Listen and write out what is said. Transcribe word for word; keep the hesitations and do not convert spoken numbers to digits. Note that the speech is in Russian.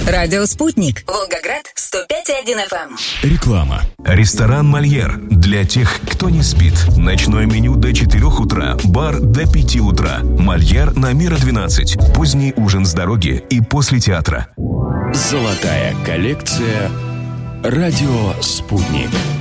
Радио «Спутник». Волгоград, сто пять и один эф эм. Реклама. Ресторан «Мольер» для тех, кто не спит. Ночное меню до четырёх утра, бар до пяти утра. «Мольер» на Мира двенадцать. Поздний ужин с дороги и после театра. Золотая коллекция. Радио «Спутник».